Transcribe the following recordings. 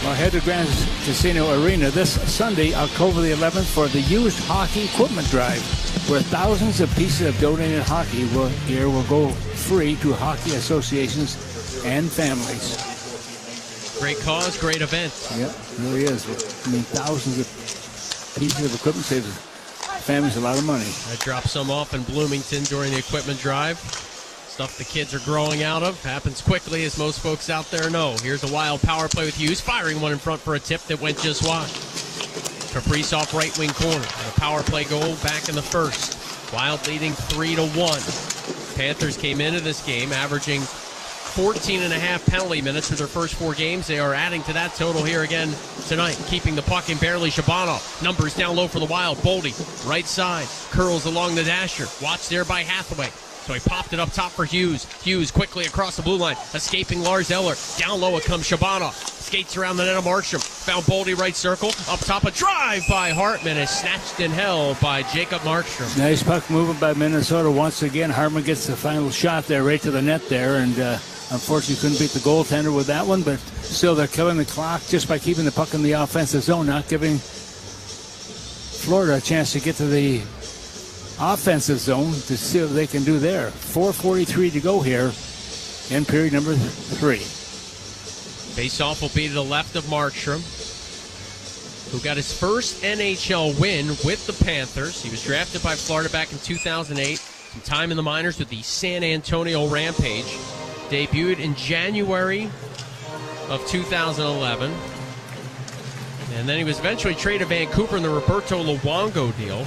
Well, head to Grand Casino Arena this Sunday, October the 11th, for the Used Hockey Equipment Drive, where thousands of pieces of donated hockey gear will go free to hockey associations and families. Great cause, great event. Yeah, it really is. I mean, thousands of pieces of equipment saves families a lot of money. I dropped some off in Bloomington during the equipment drive. Stuff the kids are growing out of. Happens quickly, as most folks out there know. Here's a wild power play with Hughes, firing one in front for a tip that went just wide. Kaprizov right wing corner. And a power play goal back in the first. Wild leading 3-1. Panthers came into this game averaging 14.5 penalty minutes for their first 4 games. They are adding to that total here again tonight, keeping the puck in barely. Shabanov, numbers down low for the Wild. Boldy, right side, curls along the dasher. Watched there by Hathaway. So he popped it up top for Hughes. Hughes quickly across the blue line, escaping Lars Eller. Down low it comes Shabanov. Skates around the net of Markstrom. Found Boldy right circle. Up top a drive by Hartman is snatched and held by Jacob Markstrom. Nice puck movement by Minnesota once again. Hartman gets the final shot there right to the net there, and unfortunately couldn't beat the goaltender with that one, but still they're killing the clock just by keeping the puck in the offensive zone, not giving Florida a chance to get to the offensive zone to see what they can do there. 4:43 to go here in period number 3. Faceoff will be to the left of Markstrom, who got his first NHL win with the Panthers. He was drafted by Florida back in 2008. Some time in the minors with the San Antonio Rampage. Debuted in January of 2011. And then he was eventually traded to Vancouver in the Roberto Luongo deal.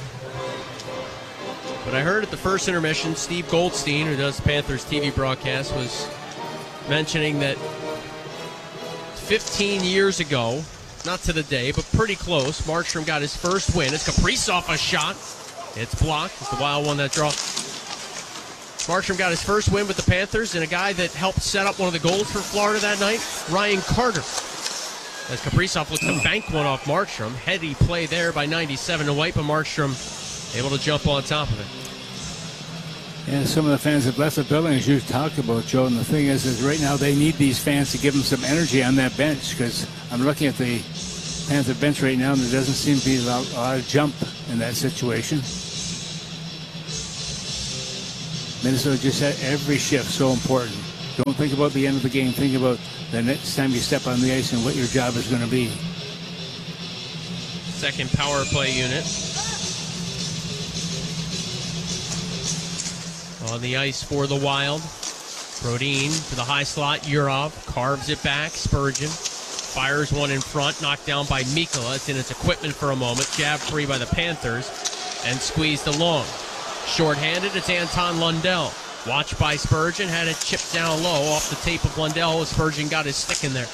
But I heard at the first intermission, Steve Goldstein, who does Panthers TV broadcast, was mentioning that 15 years ago, not to the day, but pretty close, Markstrom got his first win. It's Kaprizov a shot. It's blocked. It's the Wild one that draw. Markstrom got his first win with the Panthers, and a guy that helped set up one of the goals for Florida that night, Ryan Carter. As Kaprizov looks to bank one off Markstrom. Heady play there by 97 to White, but Markstrom able to jump on top of it. Yeah, some of the fans have left the building, as you talked about, Joe. And the thing is right now they need these fans to give them some energy on that bench, because I'm looking at the Panther bench right now, and there doesn't seem to be a lot of jump in that situation. Minnesota just had every shift so important. Don't think about the end of the game. Think about the next time you step on the ice and what your job is going to be. Second power play unit. On the ice for the Wild. Brodin to the high slot. Urov carves it back. Spurgeon fires one in front. Knocked down by Mikkola. It's in its equipment for a moment. Jab free by the Panthers. And squeezed along. Short-handed, it's Anton Lundell. Watched by Spurgeon. Had it chipped down low off the tape of Lundell. Spurgeon got his stick in there.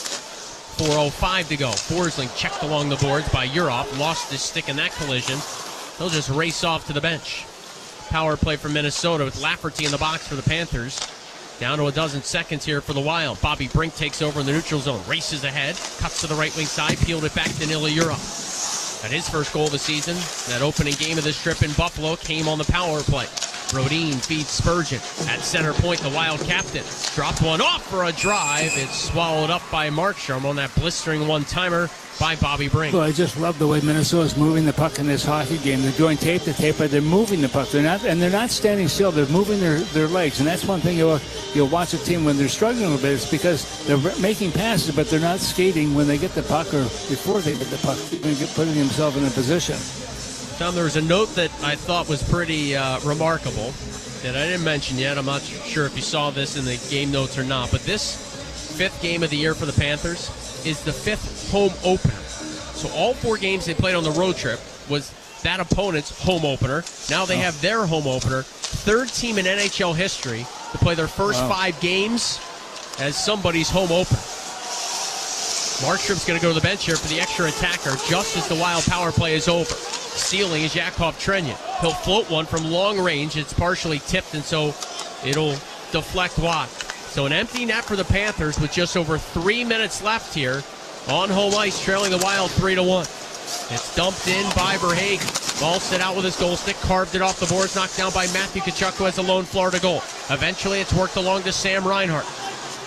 4:05 to go. Forsling checked along the boards by Urov. Lost his stick in that collision. He'll just race off to the bench. Power play from Minnesota with Lafferty in the box for the Panthers. Down to a dozen seconds here for the Wild. Bobby Brink takes over in the neutral zone. Races ahead. Cuts to the right wing side. Peeled it back to Ilya Urov. Got his first goal of the season. That opening game of this trip in Buffalo came on the power play. Brodin feeds Spurgeon. At center point, the Wild captain dropped one off for a drive. It's swallowed up by Markstrom on that blistering one-timer by Bobby Brink. Well, I just love the way Minnesota's moving the puck in this hockey game. They're going tape to tape, but they're moving the puck. They're not standing still. They're moving their legs, and that's one thing you'll watch a team when they're struggling a little bit. It's because they're making passes, but they're not skating when they get the puck or before they get the puck, putting themselves in a position. Tom, there was a note that I thought was pretty remarkable that I didn't mention yet. I'm not sure if you saw this in the game notes or not, but this 5th game of the year for the Panthers is the 5th home opener. So all 4 games they played on the road trip was that opponent's home opener. Now they have their home opener. 3rd team in NHL history to play their first 5 games as somebody's home opener. Markstrom's going to go to the bench here for the extra attacker just as the Wild power play is over. Stealing is Yakov Trenin. He'll float one from long range. It's partially tipped, and so it'll deflect wide. So an empty net for the Panthers with just over 3 minutes left here on home ice, trailing the Wild 3-1. It's dumped in by Verhaeghe. Ball set out with his goal stick, carved it off the boards, knocked down by Matthew Tkachuk, who has a lone Florida goal. Eventually, it's worked along to Sam Reinhart.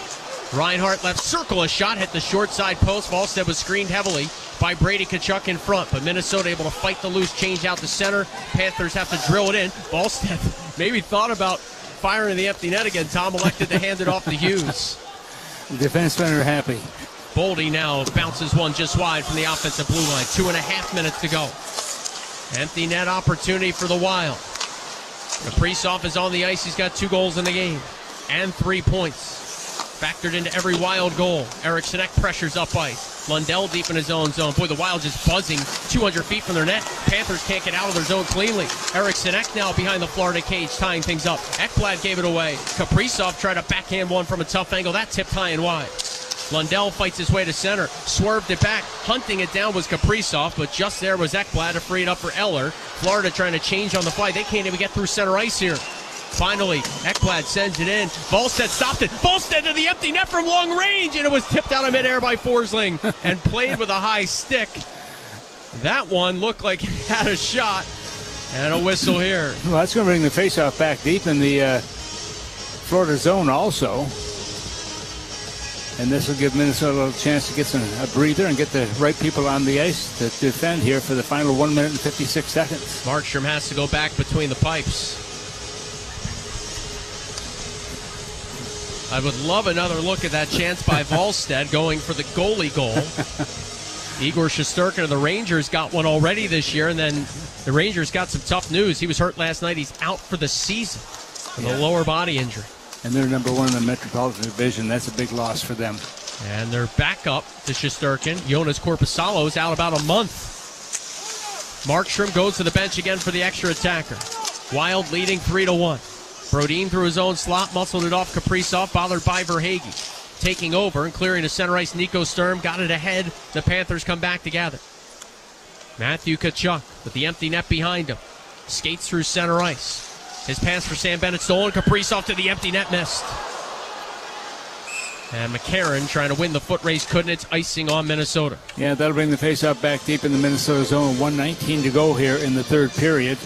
Reinhart left circle, a shot hit the short side post. Volstead was screened heavily by Brady Tkachuk in front, but Minnesota able to fight the loose change out to center. Panthers have to drill it in. Volstead maybe thought about firing the empty net again. Tom elected to hand it off to Hughes. The defensemen are happy. Boldy now bounces one just wide from the offensive blue line. 2.5 minutes to go. Empty net opportunity for the Wild. Kaprizov is on the ice. He's got 2 goals in the game and 3 points. Factored into every Wild goal. Eric Sinek pressures up ice. Lundell deep in his own zone. Boy, the Wild just buzzing 200 feet from their net. Panthers can't get out of their zone cleanly. Eric Sinek now behind the Florida cage, tying things up. Ekblad gave it away. Kaprizov tried to backhand one from a tough angle. That tipped high and wide. Lundell fights his way to center. Swerved it back. Hunting it down was Kaprizov, but just there was Ekblad to free it up for Eller. Florida trying to change on the fly. They can't even get through center ice here. Finally, Ekblad sends it in. Volstead stopped it. Volstead to the empty net from long range, and it was tipped out of midair by Forsling and played with a high stick. That one looked like it had a shot, and a whistle here. Well, that's going to bring the faceoff back deep in the Florida zone also. And this will give Minnesota a chance to get a breather and get the right people on the ice to defend here for the final 1 minute and 56 seconds. Markstrom has to go back between the pipes. I would love another look at that chance by Volstead going for the goalie goal. Igor Shesterkin of the Rangers got one already this year, and then the Rangers got some tough news. He was hurt last night. He's out for the season with a lower body injury. And they're number 1 in the Metropolitan Division. That's a big loss for them. And they're back up to Shesterkin. Jonas Korpisalo is out about a month. Markstrom goes to the bench again for the extra attacker. Wild leading 3-1. Brodin through his own slot, muscled it off Kaprizov, bothered by Verhaeghe. Taking over and clearing to center ice, Nico Sturm got it ahead. The Panthers come back together. Matthew Tkachuk with the empty net behind him. Skates through center ice. His pass for Sam Bennett stolen. Kaprizov to the empty net, missed. And McCarron trying to win the foot race, couldn't. It's icing on Minnesota. Yeah, that'll bring the faceoff back deep in the Minnesota zone. 1:19 to go here in the third period.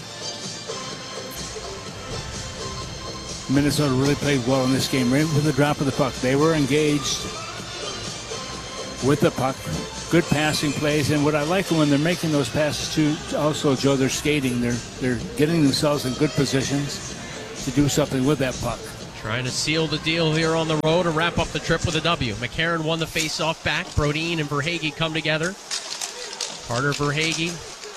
Minnesota really played well in this game, right with the drop of the puck. They were engaged with the puck. Good passing plays, and what I like when they're making those passes too, also, Joe, they're skating. They're getting themselves in good positions to do something with that puck. Trying to seal the deal here on the road and wrap up the trip with a W. McCarron won the face-off back. Brodin and Verhaeghe come together. Carter Verhaeghe.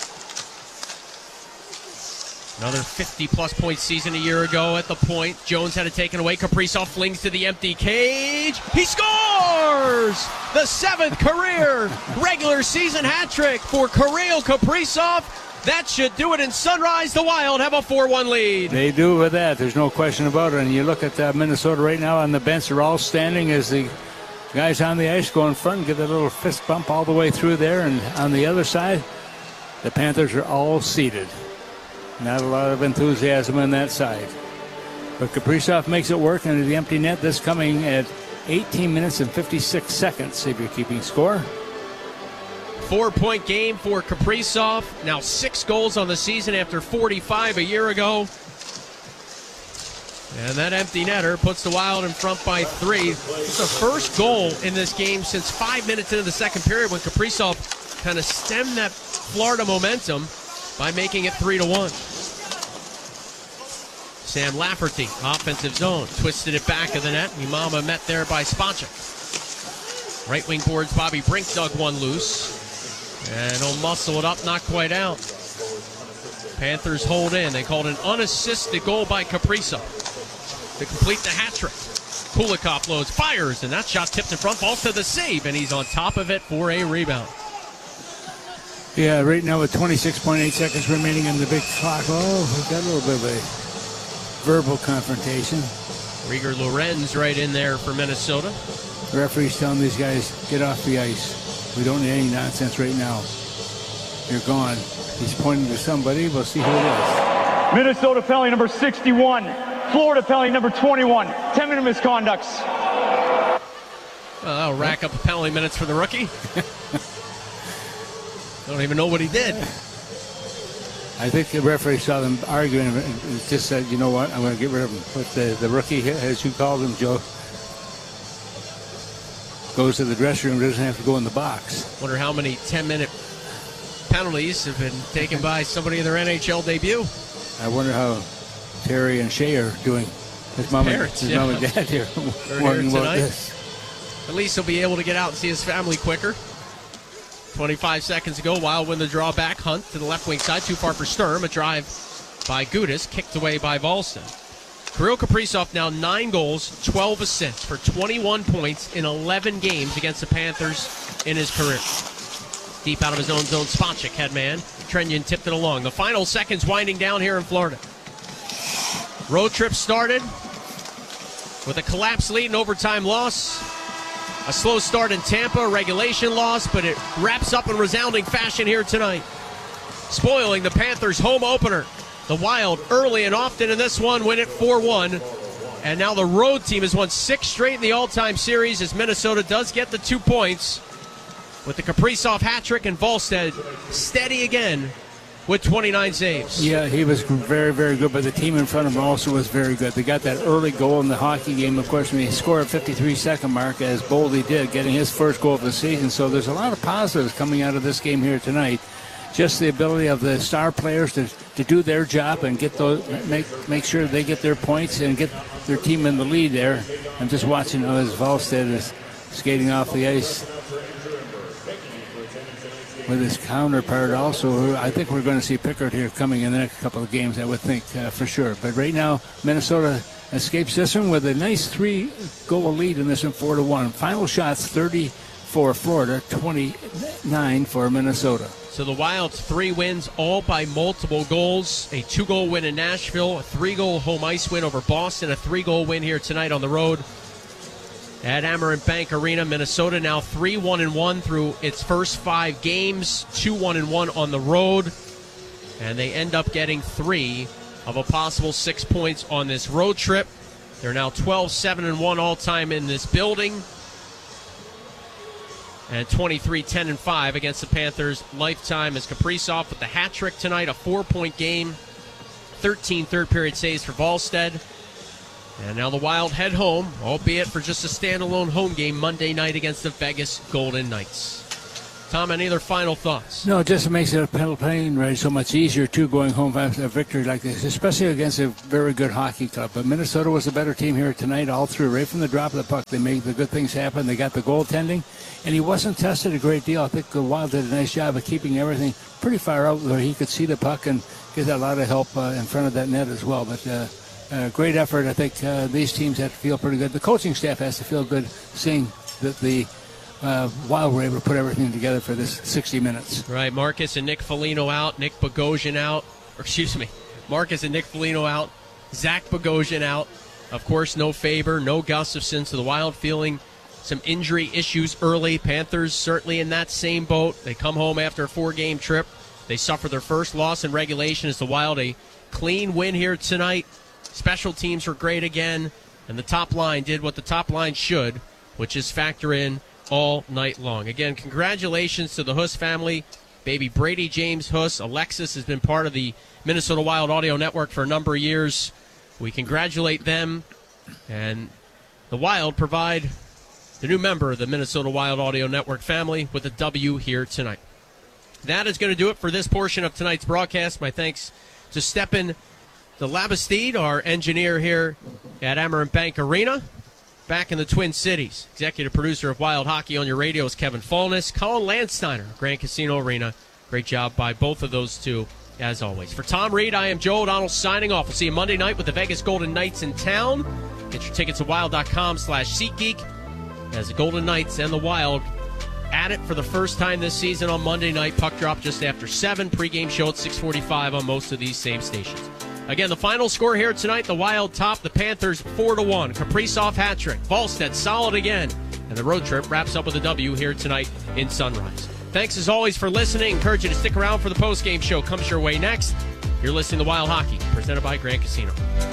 Another 50-plus point season a year ago at the point. Jones had it taken away. Kaprizov flings to the empty cage. He scores! The 7th career regular season hat trick for Kirill Kaprizov. That should do it in Sunrise. The Wild have a 4-1 lead. They do with that. There's no question about it. And you look at Minnesota right now on the bench. They're all standing as the guys on the ice go in front and give a little fist bump all the way through there. And on the other side, the Panthers are all seated. Not a lot of enthusiasm on that side. But Kaprizov makes it work into the empty net. This coming at 18 minutes and 56 seconds, if you're keeping score. 4-point game for Kaprizov. Now 6 goals on the season after 45 a year ago. And that empty netter puts the Wild in front by 3. It's the first goal in this game since 5 minutes into the second period when Kaprizov kind of stemmed that Florida momentum by making it 3-1. Sam Lafferty, offensive zone, twisted it back of the net. Imama met there by Spacek. Right wing boards, Bobby Brink dug one loose. And he'll muscle it up, not quite out. Panthers hold in. They called an unassisted goal by Kaprizov to complete the hat trick. Kulikov loads, fires, and that shot tipped in front, falls to the save, and he's on top of it for a rebound. Yeah, right now with 26.8 seconds remaining on the big clock. Oh, we've got a little bit of a verbal confrontation. Rieger Lorenz right in there for Minnesota. The referee's telling these guys, get off the ice. We don't need any nonsense right now. You're gone. He's pointing to somebody. We'll see who it is. Minnesota penalty number 61. Florida penalty number 21. 10-minute misconducts. Well, that'll rack up the penalty minutes for the rookie. Don't even know what he did. I think the referee saw them arguing and just said, you know what, I'm going to get rid of him. But the rookie, as you called him, Joe, goes to the dressing room, doesn't have to go in the box. Wonder how many 10-minute penalties have been taken by somebody in their NHL debut. I wonder how Terry and Shea are doing. His mom and dad here working about this. At least he'll be able to get out and see his family quicker. 25 seconds ago, Wild win the draw back. Hunt to the left wing side, too far for Sturm. A drive by Gudas, kicked away by Volstead. Kirill Kaprizov now 9 goals, 12 assists for 21 points in 11 games against the Panthers in his career. Deep out of his own zone, Spacek, headman. Trenyon tipped it along. The final seconds winding down here in Florida. Road trip started with a collapsed lead and overtime loss. A slow start in Tampa, a regulation loss, but it wraps up in resounding fashion here tonight. Spoiling the Panthers' home opener. The Wild early and often in this one win it 4-1. And now the road team has won 6 straight in the all-time series as Minnesota does get the 2 points with the Kaprizov hat-trick and Volstead steady again with 29 saves. Yeah, he was very, very good, but the team in front of him also was very good. They got that early goal in the hockey game, of course, when he scored at 53-second mark, as Boldy did, getting his first goal of the season. So there's a lot of positives coming out of this game here tonight. Just the ability of the star players to do their job and get those, make sure they get their points and get their team in the lead there. I'm just watching as Volstead is skating off the ice with his counterpart also. I think we're going to see Pickard here coming in the next couple of games, I would think, for sure. But right now, Minnesota escapes this one with a nice 3-goal lead in this one, 4-1. Final shots, 30 for Florida, 29 for Minnesota. So the Wild's 3 wins, all by multiple goals. A 2-goal win in Nashville, a 3-goal home ice win over Boston, a 3-goal win here tonight on the road at Amerant Bank Arena. Minnesota now 3-1-1 through its first 5 games, 2-1-1 on the road, and they end up getting 3 of a possible 6 points on this road trip. They're now 12-7-1 all-time in this building, and 23-10-5 against the Panthers lifetime as Kaprizov with the hat trick tonight, a 4-point game, 13 third-period saves for Volstead. And now the Wild head home, albeit for just a standalone home game Monday night against the Vegas Golden Knights. Tom, any other final thoughts? No, it just makes it a plane ride so much easier, too, going home after a victory like this, especially against a very good hockey club. But Minnesota was a better team here tonight all through, right from the drop of the puck. They made the good things happen. They got the goaltending, and he wasn't tested a great deat. I think the Wild did a nice job of keeping everything pretty far out where he could see the puck and get a lot of help in front of that net as well. But great effort. I think these teams have to feel pretty good. The coaching staff has to feel good seeing that the Wild were able to put everything together for this 60 minutes. Right, Marcus and Nick Foligno out, Nick Bogosian out, Marcus and Nick Foligno out, Zach Bogosian out. Of course, no Faber, no Gustafsson, so the Wild feeling some injury issues early. Panthers certainly in that same boat. They come home after a 4-game trip. They suffer their first loss in regulation as the Wild a clean win here tonight. Special teams were great again, and the top line did what the top line should, which is factor in all night long. Again, congratulations to the Huss family. Baby Brady James Huss. Alexis has been part of the Minnesota Wild Audio Network for a number of years. We congratulate them, and the Wild provide the new member of the Minnesota Wild Audio Network family with a W here tonight. That is going to do it for this portion of tonight's broadcast. My thanks to Stepan the Labastide, our engineer here at Amerant Bank Arena, back in the Twin Cities. Executive producer of Wild Hockey on your radio is Kevin Fallness. Colin Landsteiner, Grand Casino Arena. Great job by both of those two, as always. For Tom Reed, I am Joe O'Donnell signing off. We'll see you Monday night with the Vegas Golden Knights in town. Get your tickets at wild.com/SeatGeek as the Golden Knights and the Wild at it for the first time this season on Monday night. Puck drop just after 7. Pre-game show at 6:45 on most of these same stations. Again, the final score here tonight, the Wild top the Panthers 4-1. Kaprizov hat-trick. Volstead solid again. And the road trip wraps up with a W here tonight in Sunrise. Thanks as always for listening. Encourage you to stick around for the post-game show. Comes your way next. You're listening to Wild Hockey, presented by Grand Casino.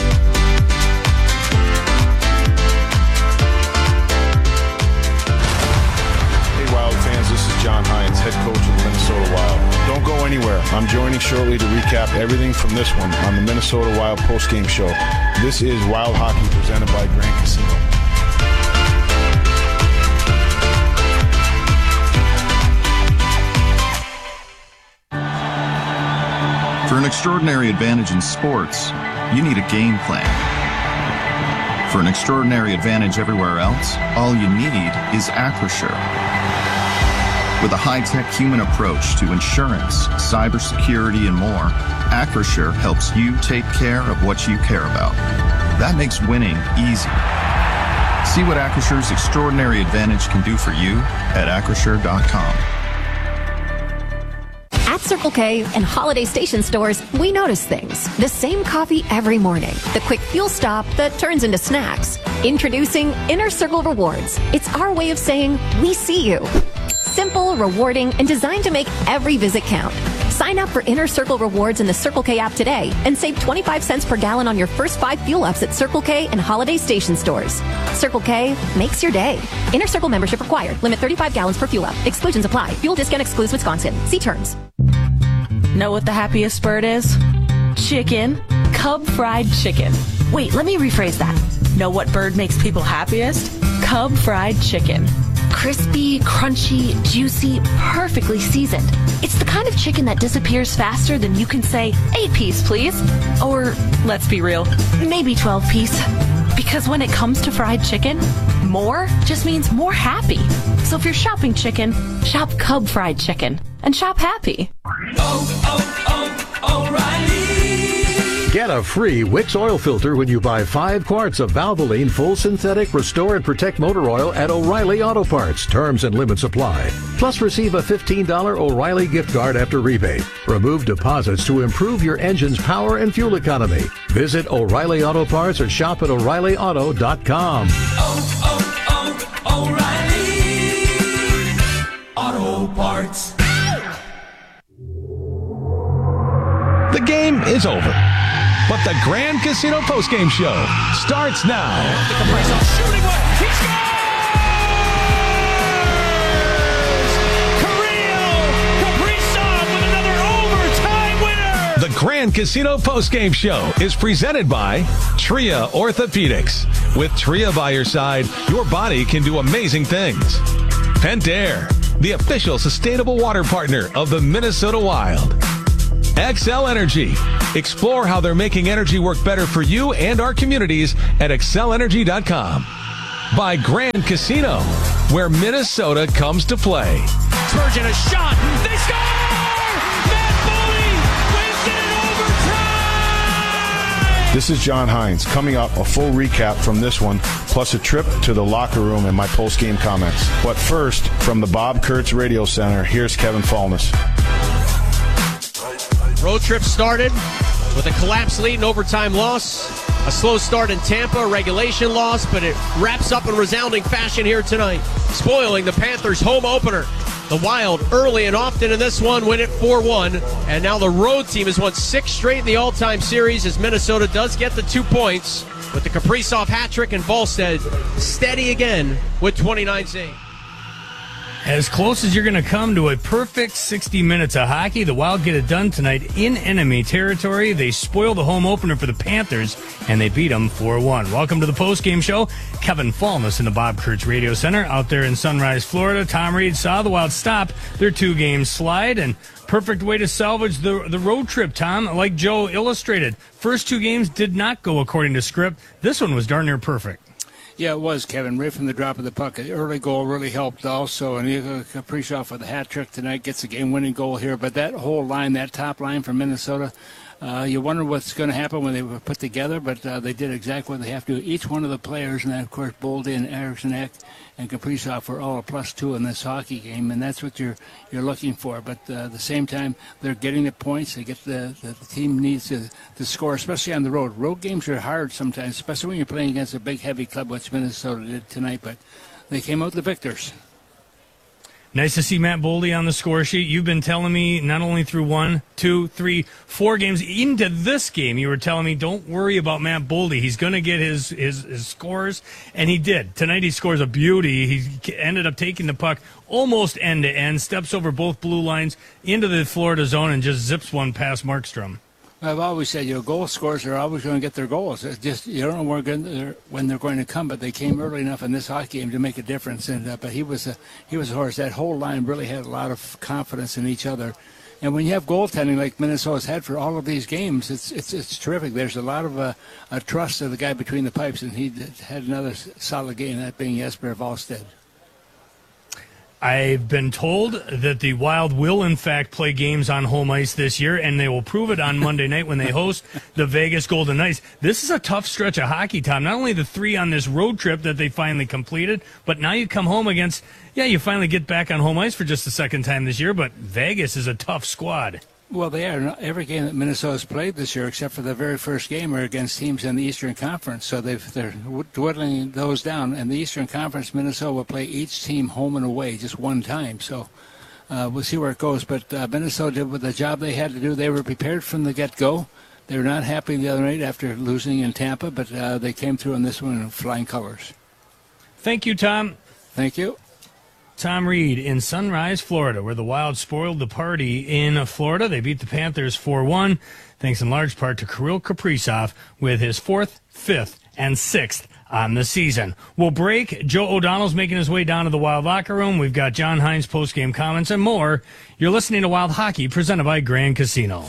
Wild fans, this is John Hines, head coach of the Minnesota Wild. Don't go anywhere. I'm joining shortly to recap everything from this one on the Minnesota Wild postgame show. This is Wild Hockey presented by Grand Casino. extraordinary advantage in sports, you need a game plan. For an extraordinary advantage everywhere else, all you need is Acrisure. With a high-tech human approach to insurance, cybersecurity, and more, Acrisure helps you take care of what you care about. That makes winning easy. See what Acrisure's extraordinary advantage can do for you at Acrisure.com. At Circle K and Holiday Station stores, we notice things. The same coffee every morning. The quick fuel stop that turns into snacks. Introducing Inner Circle Rewards. It's our way of saying, we see you. Simple, rewarding, and designed to make every visit count. Sign up for Inner Circle Rewards in the Circle K app today and save 25 cents per gallon on your first 5 fuel ups at Circle K and Holiday Station stores. Circle K makes your day. Inner Circle membership required. Limit 35 gallons per fuel up. Exclusions apply. Fuel discount excludes Wisconsin. See terms. Know what the happiest bird is? Chicken. Cub fried chicken. Wait, let me rephrase that. Know what bird makes people happiest? Cub fried chicken. Crispy, crunchy, juicy, perfectly seasoned. It's the kind of chicken that disappears faster than you can say, 8-piece, please. Or, let's be real, maybe 12-piece. Because when it comes to fried chicken, more just means more happy. So if you're shopping chicken, shop Cub fried chicken. And shop happy. O'Reilly. Get a free Wix oil filter when you buy 5 quarts of Valvoline Full Synthetic Restore and Protect Motor Oil at O'Reilly Auto Parts. Terms and limits apply. Plus receive a $15 O'Reilly gift card after rebate. Remove deposits to improve your engine's power and fuel economy. Visit O'Reilly Auto Parts or shop at O'ReillyAuto.com. O'Reilly Auto Parts. The game is over, but the Grand Casino postgame show starts now. The Kaprizov shooting one. He scores! Kirill Kaprizov with another overtime winner. The Grand Casino postgame show is presented by Tria Orthopedics. With Tria by your side, your body can do amazing things. Pentair, the official sustainable water partner of the Minnesota Wild. Xcel Energy. Explore how they're making energy work better for you and our communities at XcelEnergy.com. By Grand Casino, where Minnesota comes to play. Spurgeon a shot. They score! Matt Boldy wins it in overtime! This is John Hines. Coming up, a full recap from this one, plus a trip to the locker room and my post-game comments. But first, from the Bob Kurtz Radio Center, here's Kevin Fallness. Road trip started with a collapsed lead and overtime loss. A slow start in Tampa, a regulation loss, but it wraps up in resounding fashion here tonight, spoiling the Panthers' home opener. The Wild, early and often in this one, win it 4-1, and now the road team has won 6 straight in the all-time series as Minnesota does get the 2 points with the Kaprizov hat-trick and Volstead steady again with 29 saves. As close as you're going to come to a perfect 60 minutes of hockey, the Wild get it done tonight in enemy territory. They spoil the home opener for the Panthers, and they beat them 4-1. Welcome to the postgame show. Kevin Fallness in the Bob Kurtz Radio Center out there in Sunrise, Florida. Tom Reed saw the Wild stop their 2-game slide, and perfect way to salvage the road trip, Tom. Like Joe illustrated, first 2 games did not go according to script. This one was darn near perfect. Yeah, it was, Kevin. Right from the drop of the puck. An early goal really helped also. And Kaprizov with the hat trick tonight gets a game-winning goal here. But that whole line, that top line from Minnesota, you wonder what's going to happen when they were put together. But they did exactly what they have to. Each one of the players, and then, of course, Boldy and Eriksson Ek and Kaprizov were all a +2 in this hockey game. And that's what you're looking for. But at the same time, they're getting the points. They get the team needs to score, especially on the road. Road games are hard sometimes, especially when you're playing against a big, heavy club, which Minnesota did tonight. But they came out the victors. Nice to see Matt Boldy on the score sheet. You've been telling me not only through 1, 2, 3, 4 games into this game, you were telling me don't worry about Matt Boldy. He's going to get his scores, and he did. Tonight he scores a beauty. He ended up taking the puck almost end-to-end, steps over both blue lines into the Florida zone, and just zips one past Markstrom. I've always said, goal scorers are always going to get their goals. It's just you don't know when they're going to come, but they came early enough in this hockey game to make a difference. And but he was a horse. That whole line really had a lot of confidence in each other, And when you have goaltending like Minnesota's had for all of these games, it's terrific. There's a lot of a trust of the guy between the pipes, and he had another solid game, that being Jesper Wallstedt. I've been told that the Wild will, in fact, play games on home ice this year, and they will prove it on Monday night when they host the Vegas Golden Knights. This is a tough stretch of hockey, Tom. Not only the 3 on this road trip that they finally completed, but now you come home against, you finally get back on home ice for just the second time this year, but Vegas is a tough squad. Well, they are. Every game that Minnesota's played this year, except for the very first game, are against teams in the Eastern Conference. So they're dwindling those down. And the Eastern Conference, Minnesota will play each team home and away just one time. So we'll see where it goes. But Minnesota did with the job they had to do. They were prepared from the get-go. They were not happy the other night after losing in Tampa, but they came through on this one in flying colors. Thank you, Tom. Thank you. Tom Reed in Sunrise, Florida, where the Wild spoiled the party in Florida. They beat the Panthers 4-1, thanks in large part to Kirill Kaprizov with his 4th, 5th, and 6th on the season. We'll break. Joe O'Donnell's making his way down to the Wild locker room. We've got John Hines' post-game comments and more. You're listening to Wild Hockey, presented by Grand Casino.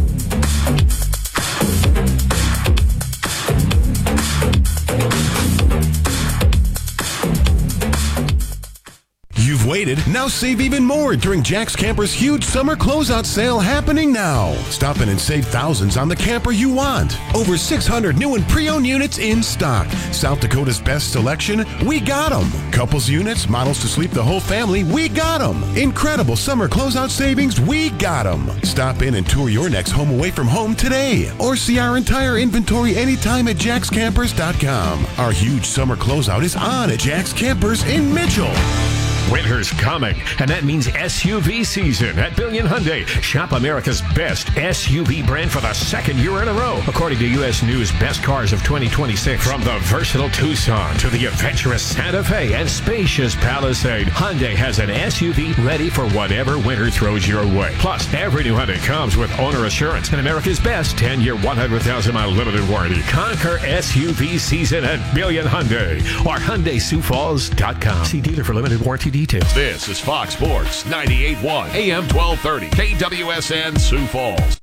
You've waited, now save even more during Jack's Camper's huge summer closeout sale happening now. Stop in and save thousands on the camper you want. Over 600 new and pre-owned units in stock. South Dakota's best selection, we got them. Couples units, models to sleep the whole family, we got them. Incredible summer closeout savings, we got them. Stop in and tour your next home away from home today. Or see our entire inventory anytime at jackscampers.com. Our huge summer closeout is on at Jack's Campers in Mitchell. Winter's coming, and that means SUV season at Billion Hyundai. Shop America's best SUV brand for the second year in a row, according to U.S. News Best Cars of 2026. From the versatile Tucson to the adventurous Santa Fe and spacious Palisade, Hyundai has an SUV ready for whatever winter throws your way. Plus, every new Hyundai comes with owner assurance and America's best 10-year, 100,000-mile limited warranty. Conquer SUV season at Billion Hyundai or HyundaiSiouxFalls.com. See dealer for limited warranty details. This is Fox Sports 98.1 AM 1230 KWSN Sioux Falls.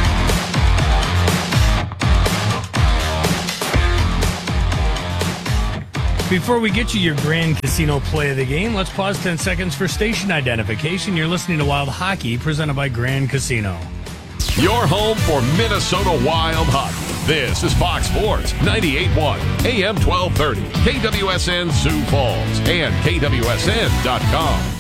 Before we get you your Grand Casino play of the game, let's pause 10 seconds for station identification. You're listening to Wild Hockey, presented by Grand Casino. Your home for Minnesota Wild Hockey. This is Fox Sports 98.1 AM 1230 KWSN Sioux Falls and KWSN.com.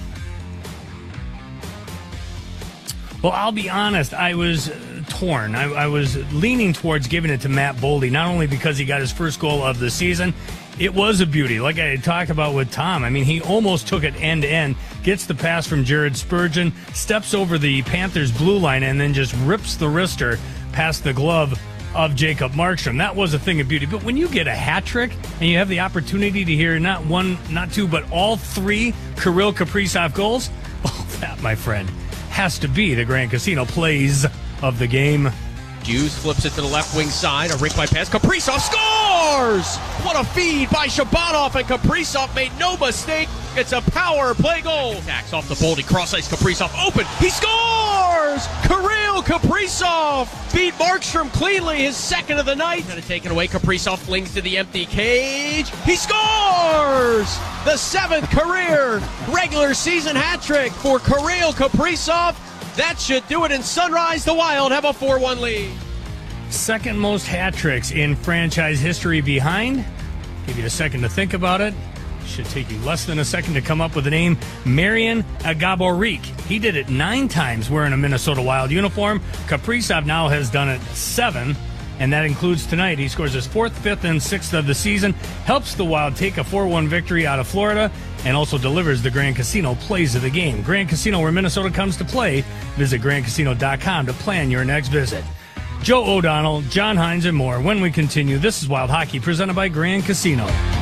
Well, I'll be honest, I was torn. I was leaning towards giving it to Matt Boldy, not only because he got his first goal of the season. It was a beauty, like I talked about with Tom. I mean, he almost took it end-to-end, gets the pass from Jared Spurgeon, steps over the Panthers' blue line, and then just rips the wrister past the glove of Jacob Markstrom. That was a thing of beauty. But when you get a hat trick and you have the opportunity to hear not one, not two, but all 3 Kirill Kaprizov goals, well, that, my friend, has to be the Grand Casino plays of the game. Hughes flips it to the left wing side. A rink by pass. Kaprizov scores! What a feed by Shabanov, and Kaprizov made no mistake. It's a power play goal. Attacks off the Boldy. Cross ice. Kaprizov open. He scores! Kirill Kaprizov beat Markstrom cleanly, his second of the night. Kind of taken away. Kaprizov flings to the empty cage. He scores! The 7th career regular season hat trick for Kirill Kaprizov. That should do it in Sunrise. The Wild have a 4-1 lead. Second most hat tricks in franchise history behind. Give you a second to think about it. Should take you less than a second to come up with the name Marian Gaborik. He did it 9 times wearing a Minnesota Wild uniform. Kaprizov now has done it 7, and that includes tonight. He scores his 4th, 5th, and 6th of the season, helps the Wild take a 4-1 victory out of Florida, and also delivers the Grand Casino plays of the game. Grand Casino, where Minnesota comes to play. Visit GrandCasino.com to plan your next visit. Joe O'Donnell, John Hines, and more. When we continue, this is Wild Hockey, presented by Grand Casino.